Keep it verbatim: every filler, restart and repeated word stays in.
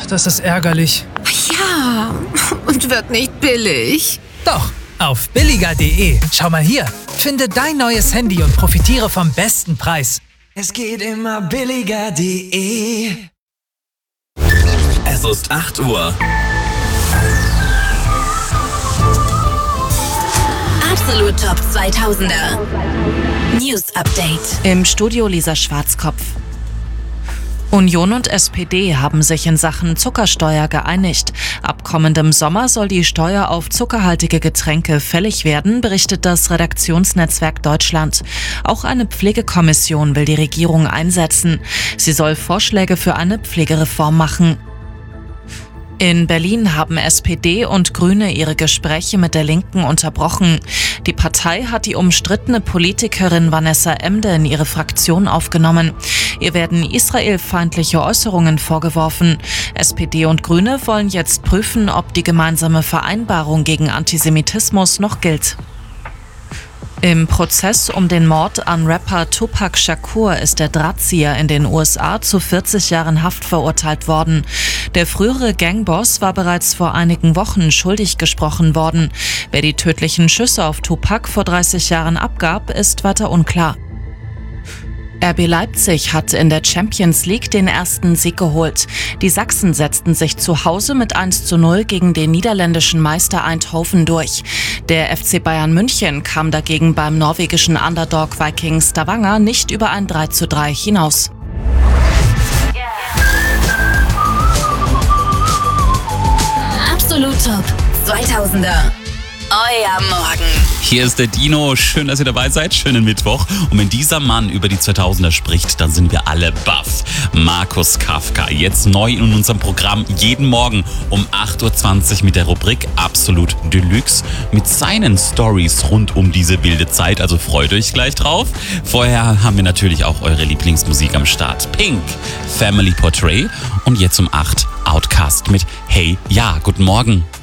das ist ärgerlich. Ja, und wird nicht billig. Doch, auf billiger punkt de. Schau mal hier. Finde dein neues Handy und profitiere vom besten Preis. Es geht immer billiger punkt de. Es ist acht Uhr. Absolut Top zweitausender. News Update. Im Studio Lisa Schwarzkopf. Union und S P D haben sich in Sachen Zuckersteuer geeinigt. Ab kommendem Sommer soll die Steuer auf zuckerhaltige Getränke fällig werden, berichtet das Redaktionsnetzwerk Deutschland. Auch eine Pflegekommission will die Regierung einsetzen. Sie soll Vorschläge für eine Pflegereform machen. In Berlin haben S P D und Grüne ihre Gespräche mit der Linken unterbrochen. Die Partei hat die umstrittene Politikerin Vanessa Emde in ihre Fraktion aufgenommen. Ihr werden israelfeindliche Äußerungen vorgeworfen. S P D und Grüne wollen jetzt prüfen, ob die gemeinsame Vereinbarung gegen Antisemitismus noch gilt. Im Prozess um den Mord an Rapper Tupac Shakur ist der Drahtzieher in den U S A zu vierzig Jahren Haft verurteilt worden. Der frühere Gangboss war bereits vor einigen Wochen schuldig gesprochen worden. Wer die tödlichen Schüsse auf Tupac vor dreißig Jahren abgab, ist weiter unklar. R B Leipzig hat in der Champions League den ersten Sieg geholt. Die Sachsen setzten sich zu Hause mit eins zu null gegen den niederländischen Meister Eindhoven durch. Der F C Bayern München kam dagegen beim norwegischen Underdog Viking Stavanger nicht über ein drei zu drei hinaus. Absolut Top zweitausender. Euer Morgen. Hier ist der Dino. Schön, dass ihr dabei seid. Schönen Mittwoch. Und wenn dieser Mann über die zweitausender spricht, dann sind wir alle baff. Markus Kafka, jetzt neu in unserem Programm, jeden Morgen um acht Uhr zwanzig mit der Rubrik Absolut Deluxe mit seinen Stories rund um diese wilde Zeit. Also freut euch gleich drauf. Vorher haben wir natürlich auch eure Lieblingsmusik am Start. Pink, Family Portrait und jetzt um acht Outcast mit Hey, ja, guten Morgen.